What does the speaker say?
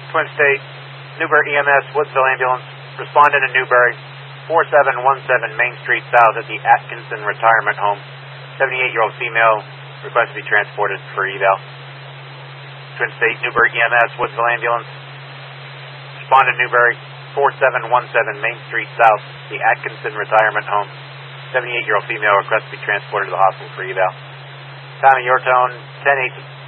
Twin State, Newberry EMS, Woodsville Ambulance, respondent in Newberry, 4717 Main Street South at the Atkinson Retirement Home. 78-year-old female, request to be transported for eval. Twin State, Newberry EMS, Woodsville Ambulance, respondent Newberry, 4717 Main Street South, the Atkinson Retirement Home. 78-year-old female, request to be transported to the hospital for eval. Time of your tone, 10:18.